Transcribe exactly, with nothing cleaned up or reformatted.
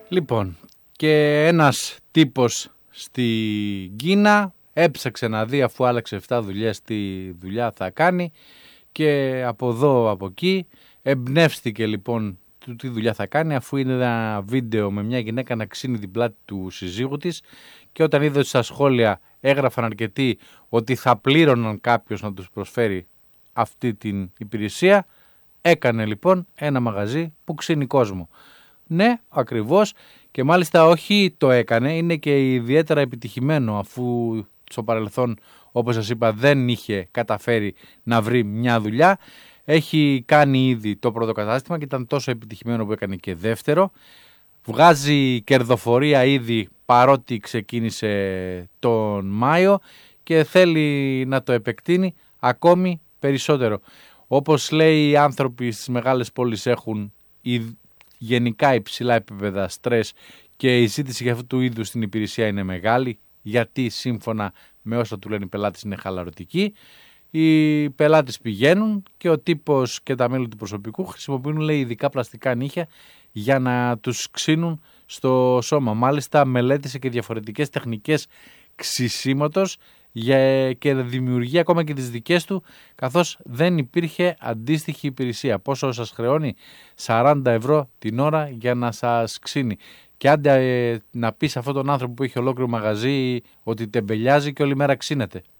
Λοιπόν, και ένας τύπος στην Κίνα έψαξε να δει, αφού άλλαξε επτά δουλειές, τι δουλειά θα κάνει, και από εδώ από εκεί εμπνεύστηκε λοιπόν του τι δουλειά θα κάνει, αφού είναι ένα βίντεο με μια γυναίκα να ξύνει την πλάτη του συζύγου της, και όταν είδε ότι στα σχόλια έγραφαν αρκετοί ότι θα πλήρωναν κάποιος να τους προσφέρει αυτή την υπηρεσία, έκανε λοιπόν ένα μαγαζί που ξύνει κόσμο. Ναι, ακριβώς, και μάλιστα όχι το έκανε, είναι και ιδιαίτερα επιτυχημένο, αφού στο παρελθόν, όπως σας είπα, δεν είχε καταφέρει να βρει μια δουλειά. Έχει κάνει ήδη το πρώτο κατάστημα και ήταν τόσο επιτυχημένο που έκανε και δεύτερο. Βγάζει κερδοφορία ήδη, παρότι ξεκίνησε τον Μάιο, και θέλει να το επεκτείνει ακόμη περισσότερο. Όπως λέει, οι άνθρωποι στις μεγάλες πόλεις έχουν γενικά υψηλά επίπεδα στρες και η ζήτηση για αυτού του είδους την υπηρεσία είναι μεγάλη, γιατί σύμφωνα με όσα του λένε οι πελάτες είναι χαλαρωτικοί. Οι πελάτες πηγαίνουν και ο τύπος και τα μέλη του προσωπικού χρησιμοποιούν, λέει, ειδικά πλαστικά νύχια για να τους ξύνουν στο σώμα. Μάλιστα μελέτησε και διαφορετικές τεχνικές ξυσίματος για, και δημιουργεί ακόμα και τις δικές του, καθώς δεν υπήρχε αντίστοιχη υπηρεσία. Πόσο σας χρεώνει? σαράντα ευρώ την ώρα για να σας ξύνει. Και άντε ε, να πει σε αυτόν τον άνθρωπο που έχει ολόκληρο μαγαζί ότι τεμπελιάζει και όλη μέρα ξύνεται.